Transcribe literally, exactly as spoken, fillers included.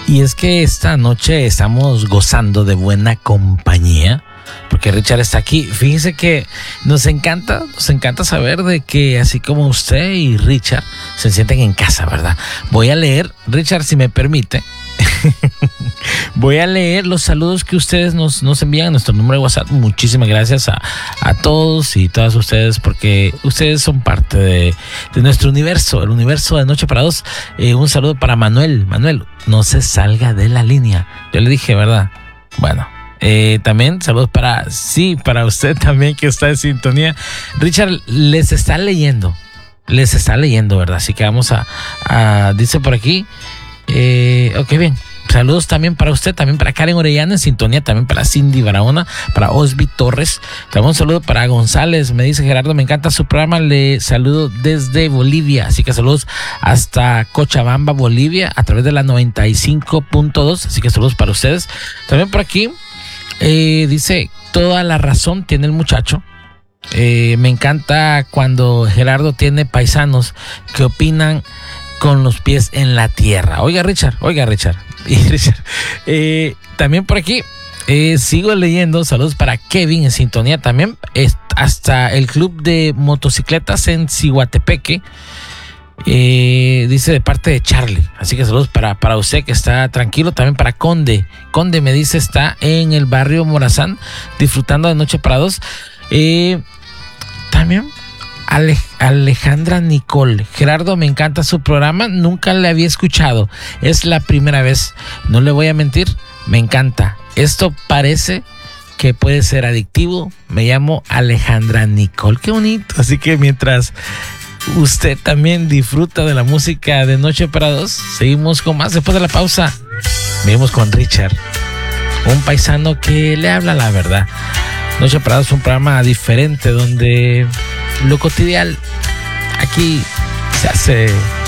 Y es que esta noche estamos gozando de buena compañía, porque Richard está aquí. Fíjense que nos encanta, nos encanta saber de que así como usted y Richard se sienten en casa, ¿verdad? Voy a leer, Richard, si me permite, voy a leer los saludos que ustedes nos, nos envían a nuestro número de WhatsApp. Muchísimas gracias a, a todos y todas ustedes, porque ustedes son parte de, de nuestro universo, el universo de Noche para Dos. Eh, un saludo para Manuel. Manuel, no se salga de la línea. Yo le dije, ¿verdad? Bueno. Eh, también saludos para, sí, para usted también que está en sintonía. Richard les está leyendo, les está leyendo, ¿verdad? Así que vamos a, a dice por aquí, eh, ok, bien. Saludos también para usted, también para Karen Orellana en sintonía, también para Cindy Barahona, para Osby Torres. También un saludo para González. Me dice Gerardo, me encanta su programa. Le saludo desde Bolivia. Así que saludos hasta Cochabamba, Bolivia, a través de la noventa y cinco punto dos. Así que saludos para ustedes. También por aquí eh, dice, toda la razón tiene el muchacho. Eh, me encanta cuando Gerardo tiene paisanos que opinan con los pies en la tierra. Oiga, Richard, oiga, Richard. Y Richard, eh, también por aquí eh, sigo leyendo. Saludos para Kevin en sintonía también, es, hasta el club de motocicletas en Ciguatepeque, eh, dice de parte de Charlie. Así que saludos para, para usted que está tranquilo. También para Conde. Conde me dice está en el barrio Morazán disfrutando de Noche para Dos. Eh, también Ale, Alejandra Nicole. Gerardo, me encanta su programa. Nunca le había escuchado. Es la primera vez. No le voy a mentir. Me encanta. Esto parece que puede ser adictivo. Me llamo Alejandra Nicole. Qué bonito. Así que mientras usted también disfruta de la música de Noche para Dos, seguimos con más. Después de la pausa, venimos con Richard, un paisano que le habla la verdad. Noche para Dos es un programa diferente donde lo cotidiano aquí se hace